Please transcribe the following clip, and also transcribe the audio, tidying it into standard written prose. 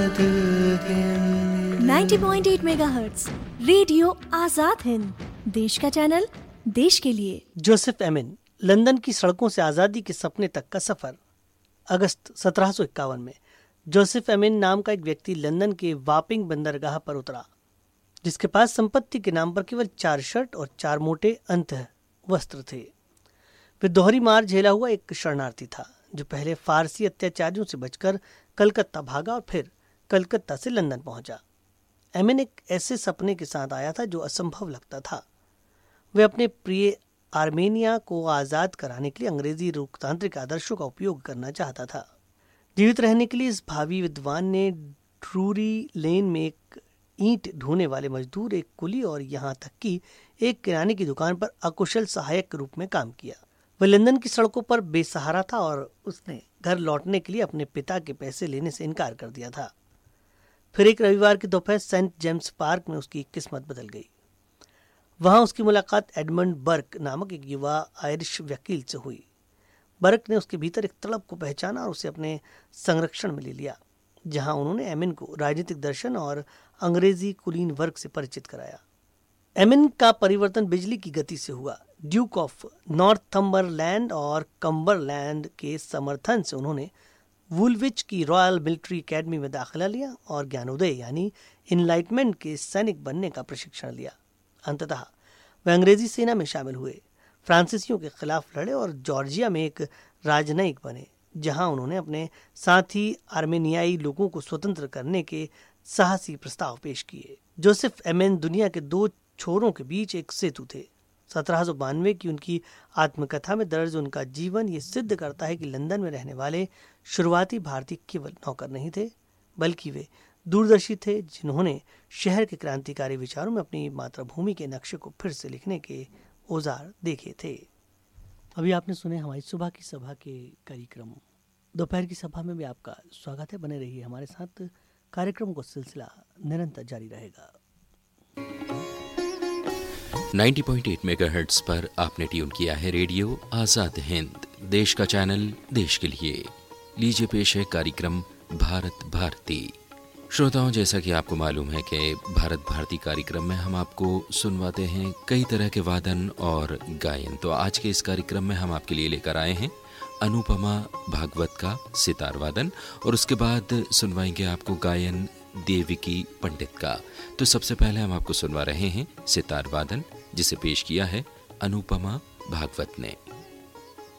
90.8 megahertz radio Azad Hind, देश का channel, देश के लिए। जोसेफ एमिन, लंदन की सड़कों से आज़ादी के सपने तक का सफ़र। अगस्त 1751 में जोसेफ एमिन नाम का एक व्यक्ति लंदन के वापिंग बंदरगाह पर उतरा, जिसके पास संपत्ति के नाम पर केवल 4 शर्ट और 4 मोटे अंतः वस्त्र थे। वे दोहरी मार झेला हुआ एक शरणार्थी था, जो पहले फारसी अत्याचारियों से बचकर कलकत्ता भागा और फिर कलकत्ता से लंदन पहुंचा। एमिन एक ऐसे सपने के साथ आया था जो असंभव लगता था। वे अपने प्रिय आर्मेनिया को आज़ाद कराने के लिए अंग्रेजी लोकतांत्रिक आदर्शों का उपयोग करना चाहता था। जीवित रहने के लिए इस भावी विद्वान ने ड्रूरी लेन में एक ईंट ढोने वाले मजदूर, एक कुली और यहाँ तक कि एक किराने की दुकान पर अकुशल सहायक के रूप में काम किया। वह लंदन की सड़कों पर बेसहारा था और उसने घर लौटने के लिए अपने पिता के पैसे लेने से इनकार कर दिया था। फिर एक रविवार की दोपहर सेंट जेम्स पार्क में उसकी किस्मत बदल गई। वहां उसकी मुलाकात एडमंड बर्क नामक एक युवा आयरिश वकील से हुई। बर्क ने उसके भीतर एक तड़प को पहचाना और उसे अपने संरक्षण में ले लिया, जहां उन्होंने एमिन को राजनीतिक दर्शन और अंग्रेजी कुलीन वर्ग से परिचित कराया। एमिन का परिवर्तन बिजली की गति से हुआ। ड्यूक ऑफ नॉर्थम्बरलैंड और कम्बरलैंड के समर्थन से उन्होंने वुलविच की रॉयल मिलिट्री एकेडमी में दाखिला लिया और ज्ञानोदय यानी इनलाइटमेंट के सैनिक बनने का प्रशिक्षण लिया। अंततः वे अंग्रेजी सेना में शामिल हुए, फ्रांसीसियों के खिलाफ लड़े और जॉर्जिया में एक राजनयिक बने, जहां उन्होंने अपने साथी आर्मेनियाई लोगों को स्वतंत्र करने के साहसी प्रस्ताव पेश किए। जोसेफ एमिन दुनिया के 2 छोरों के बीच एक सेतु थे। 1792 की उनकी आत्मकथा में दर्ज उनका जीवन ये सिद्ध करता है कि लंदन में रहने वाले शुरुआती भारतीय केवल नौकर नहीं थे, बल्कि वे दूरदर्शी थे, जिन्होंने शहर के क्रांतिकारी विचारों में अपनी मातृभूमि के नक्शे को फिर से लिखने के औजार देखे थे। अभी आपने सुने हमारी सुबह की सभा के कार्यक्रम। दोपहर की सभा में भी आपका स्वागत है। बने रहिए हमारे साथ, कार्यक्रम का सिलसिला निरंतर जारी रहेगा। 90.8 मेगाहर्ट्ज पर आपने ट्यून किया है रेडियो आजाद हिंद, देश का चैनल, देश के लिए। लीजिए पेश है कार्यक्रम भारत भारती। श्रोताओं, जैसा कि आपको मालूम है कि भारत भारती कार्यक्रम में हम आपको सुनवाते हैं कई तरह के वादन और गायन। तो आज के इस कार्यक्रम में हम आपके लिए लेकर आए हैं अनुपमा भागवत का सितार वादन, और उसके बाद सुनवाएंगे आपको गायन देविकी पंडित का। तो सबसे पहले हम आपको सुनवा रहे हैं सितार वादन, जिसे पेश किया है अनुपमा भागवत ने।